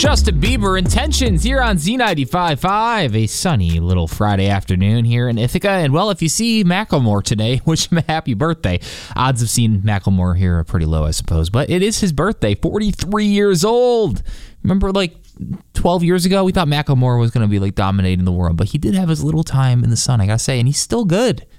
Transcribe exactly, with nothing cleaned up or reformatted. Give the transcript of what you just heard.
Justin Bieber, Intentions, here on Z ninety-five point five. A sunny little Friday afternoon here in Ithaca. And, well, if you see Macklemore today, wish him a happy birthday. Odds of seeing Macklemore here are pretty low, I suppose. But it is his birthday, forty-three years old. Remember, like, twelve years ago, we thought Macklemore was going to be, like, dominating the world. But he did have his little time in the sun, I got to say. And he's still good.